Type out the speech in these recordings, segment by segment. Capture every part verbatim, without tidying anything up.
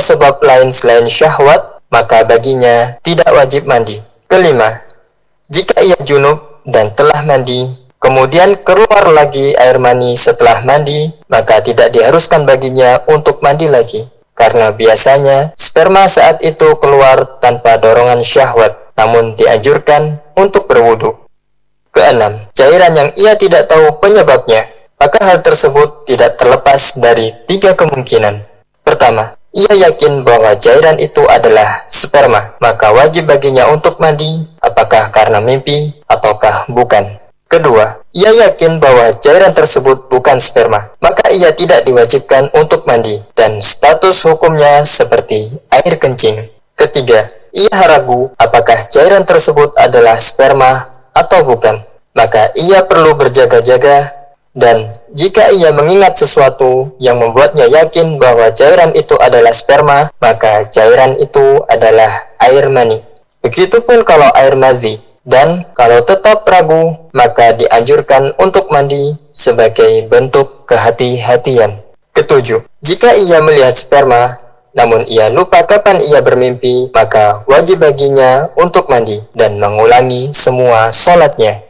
sebab lain selain syahwat, maka baginya tidak wajib mandi. Kelima, jika ia junub dan telah mandi, kemudian keluar lagi air mani setelah mandi, maka tidak diharuskan baginya untuk mandi lagi, karena biasanya sperma saat itu keluar tanpa dorongan syahwat, namun dianjurkan untuk berwudu. Keenam, cairan yang ia tidak tahu penyebabnya, maka hal tersebut tidak terlepas dari tiga kemungkinan. Pertama, ia yakin bahwa cairan itu adalah sperma, maka wajib baginya untuk mandi, apakah karena mimpi ataukah bukan. Kedua, ia yakin bahwa cairan tersebut bukan sperma, maka ia tidak diwajibkan untuk mandi, dan status hukumnya seperti air kencing. Ketiga, ia ragu apakah cairan tersebut adalah sperma atau bukan, maka ia perlu berjaga-jaga, dan jika ia mengingat sesuatu yang membuatnya yakin bahwa cairan itu adalah sperma, maka cairan itu adalah air mani. Begitupun kalau air mazi, dan kalau tetap ragu, maka dianjurkan untuk mandi sebagai bentuk kehati-hatian. Ketujuh, jika ia melihat sperma, namun ia lupa kapan ia bermimpi, maka wajib baginya untuk mandi dan mengulangi semua sholatnya.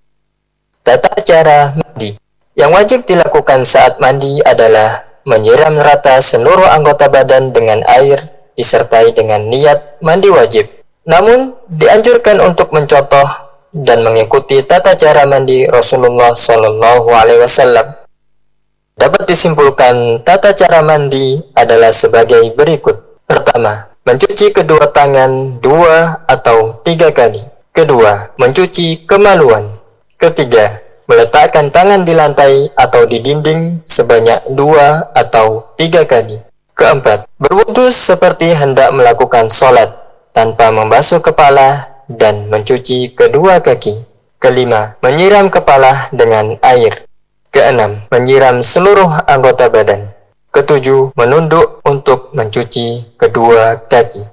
Tata cara mandi. Yang wajib dilakukan saat mandi adalah menyiram rata seluruh anggota badan dengan air, disertai dengan niat mandi wajib. Namun, dianjurkan untuk mencontoh dan mengikuti tata cara mandi Rasulullah Shallallahu Alaihi Wasallam. Dapat disimpulkan, tata cara mandi adalah sebagai berikut. Pertama, mencuci kedua tangan dua atau tiga kali. Kedua, mencuci kemaluan. Ketiga, meletakkan tangan di lantai atau di dinding sebanyak dua atau tiga kali. Keempat, berwudu seperti hendak melakukan sholat, tanpa membasuh kepala dan mencuci kedua kaki. Kelima, menyiram kepala dengan air. Keenam, menyiram seluruh anggota badan. Ketujuh, menunduk untuk mencuci kedua kaki.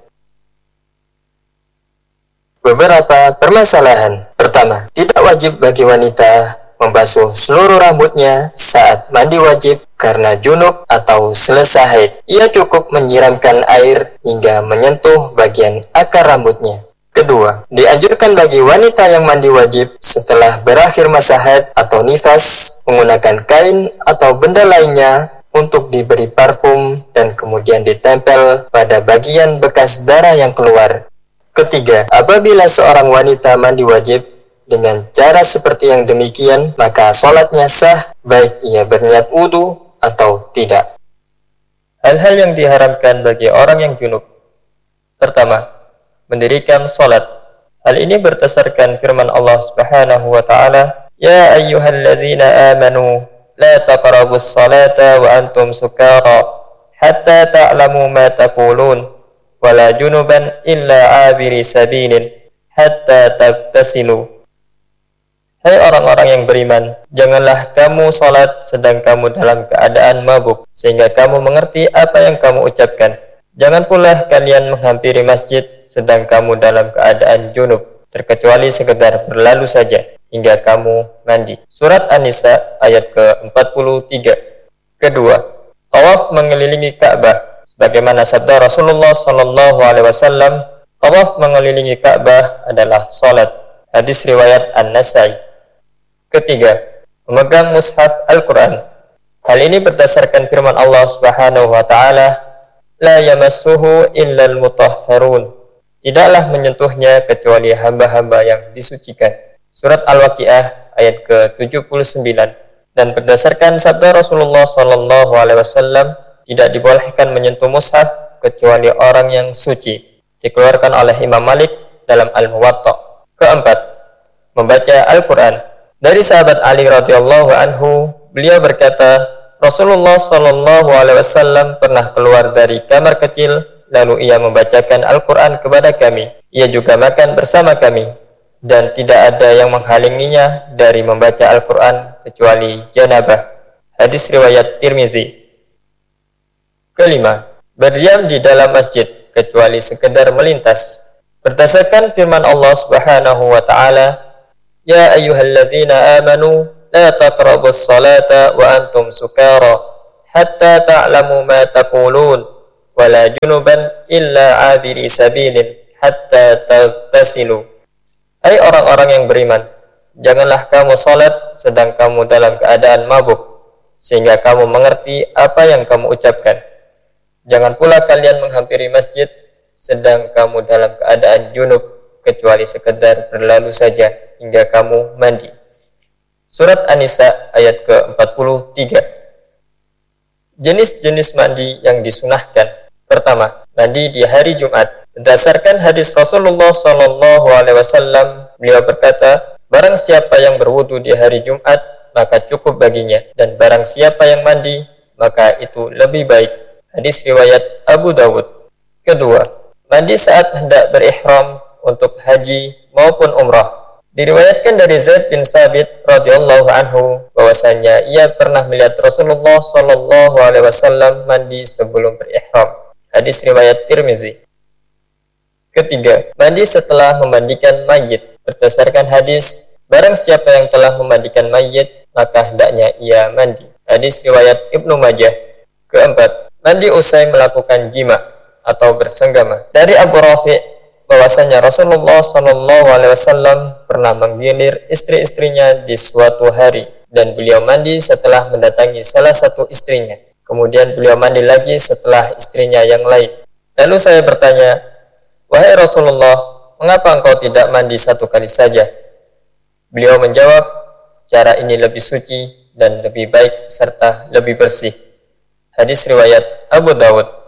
Beberapa permasalahan. Pertama, tidak wajib bagi wanita membasuh seluruh rambutnya saat mandi wajib karena junub atau selesai haid. Ia cukup menyiramkan air hingga menyentuh bagian akar rambutnya. Kedua, dianjurkan bagi wanita yang mandi wajib setelah berakhir masa haid atau nifas menggunakan kain atau benda lainnya untuk diberi parfum dan kemudian ditempel pada bagian bekas darah yang keluar. Ketiga, apabila seorang wanita mandi wajib dengan cara seperti yang demikian, maka sholatnya sah baik ia berniat wudu atau tidak. Hal-hal yang diharamkan bagi orang yang junub. Pertama, mendirikan sholat. Hal ini berdasarkan firman Allah Subhanahu wa taala, "Ya ayyuhalladzina amanu la taqrabus salata wa antum sukara hatta ta'lamu ma taqulun wa la junuban illa abiri sabilin hatta tagtasilu." Hai orang-orang yang beriman, janganlah kamu salat sedang kamu dalam keadaan mabuk, sehingga kamu mengerti apa yang kamu ucapkan. Jangan pula kalian menghampiri masjid sedang kamu dalam keadaan junub, terkecuali sekedar berlalu saja hingga kamu mandi. Surat An-Nisa ayat ke empat puluh tiga. Kedua, tawaf mengelilingi Ka'bah. Sebagaimana sabda Rasulullah Shallallahu Alaihi Wasallam, tawaf mengelilingi Ka'bah adalah salat. Hadis riwayat An-Nasai. Ketiga, memegang mushaf Al-Quran. Hal ini berdasarkan firman Allah Subhanahu wa taala, "La yamassuhu illal mutahharun." Tidaklah menyentuhnya kecuali hamba-hamba yang disucikan. Surat Al-Waqiah ayat ke tujuh puluh sembilan. Dan berdasarkan sabda Rasulullah Shallallahu Alaihi Wasallam, tidak dibolehkan menyentuh mushaf kecuali orang yang suci. Dikeluarkan oleh Imam Malik dalam Al-Muwatta. Keempat, membaca Al-Quran. Dari sahabat Ali radhiyallahu anhu, beliau berkata, Rasulullah Shallallahu Alaihi Wasallam pernah keluar dari kamar kecil, lalu ia membacakan Al-Quran kepada kami. Ia juga makan bersama kami, dan tidak ada yang menghalanginya dari membaca Al-Quran kecuali janabah. Hadis riwayat Tirmizi. Kelima, berdiam di dalam masjid kecuali sekedar melintas. Berdasarkan firman Allah Subhanahu wa taala, "Ya ayyuhalladzina amanu la taqrabus salata wa antum sukara hatta ta'lamu ma taqulun wala junuban illa abiri sabilin hatta taghtasilu. Hai orang-orang yang beriman, janganlah kamu salat sedang kamu dalam keadaan mabuk, sehingga kamu mengerti apa yang kamu ucapkan. Jangan pula kalian menghampiri masjid sedang kamu dalam keadaan junub, kecuali sekedar berlalu saja hingga kamu mandi. Surat An-Nisa ayat ke empat puluh tiga. Jenis-jenis mandi yang disunahkan. Pertama, mandi di hari Jumat. Berdasarkan hadis Rasulullah Shallallahu Alaihi Wasallam, beliau berkata, barang siapa yang berwudu di hari Jumat, maka cukup baginya, dan barang siapa yang mandi, maka itu lebih baik. Hadis riwayat Abu Dawud. Kedua, mandi saat hendak berihram untuk haji maupun umrah. Diriwayatkan dari Zaid bin Thabit radhiyallahu anhu bahwasanya ia pernah melihat Rasulullah Shallallahu Alaihi Wasallam mandi sebelum berihram. Hadis riwayat Tirmizi. Ketiga, mandi setelah memandikan mayit. Berdasarkan hadis, barang siapa yang telah memandikan mayit, maka hendaknya ia mandi. Hadis riwayat Ibnu Majah. Keempat, mandi usai melakukan jima atau bersenggama. Dari Abu Rafi' bahwasanya Rasulullah Shallallahu Alaihi Wasallam pernah menggilir istri-istrinya di suatu hari, dan beliau mandi setelah mendatangi salah satu istrinya. Kemudian beliau mandi lagi setelah istrinya yang lain. Lalu saya bertanya, wahai Rasulullah, mengapa engkau tidak mandi satu kali saja? Beliau menjawab, cara ini lebih suci dan lebih baik serta lebih bersih. Hadis riwayat Abu Dawud.